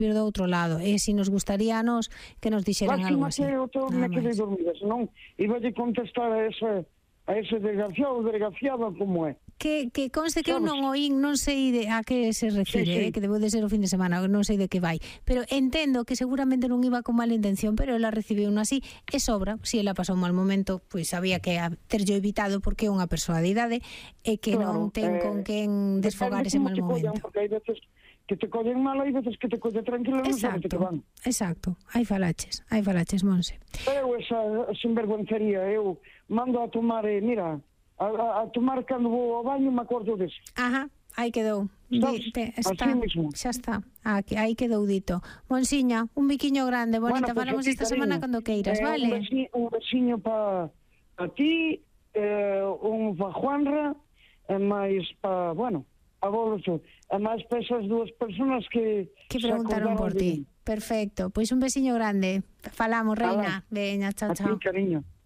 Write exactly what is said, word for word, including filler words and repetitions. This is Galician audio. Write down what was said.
vir do outro lado, e se nos gustaría a nos que nos dixeran algo así. Eu me quedei dormida, senón iba a contestar a ese, a ese desgraciado, desgraciado como é. Que, que conste que eu non oín, non sei de a que se refire, sí, sí. Eh, que debo de ser o fin de semana, non sei de que vai, pero entendo que seguramente non iba con mala intención, pero ela recibiu un así, e sobra, se ela pasou un mal momento, pois había que terllo evitado, porque é unha persoa de idade e que claro, non ten eh, con quen desfogar ese mal momento. Porque hai veces que te collen mal, hai veces que te collen tranquilo, non sabe que van. Exacto, hai falaches, hai falaches, Monse. Pero esa sinvergüencería, eu mando a tomar, eh, mira, A, a, a tomar cando vou ao baño, me acordo dese. Ajá, aí quedou. Di, te, está, xa está, aquí, aí quedou dito. Monsiña, un biquiño grande, bonita, bueno, falamos pues esta semana cando queiras, eh, vale? Un veciño, un veciño pa, pa ti, eh, un pa Juanra, e máis pa, bueno, a vos, e máis pa esas dúas personas que que preguntaron por ti. Perfecto, pois un veciño grande. Falamos, reina. Veña, chao, chao. A ti, cariño.